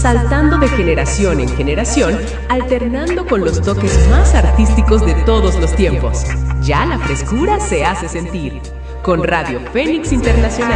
saltando de generación en generación, alternando con los toques más artísticos de todos los tiempos. Ya la frescura se hace sentir. Con Radio Fénix Internacional.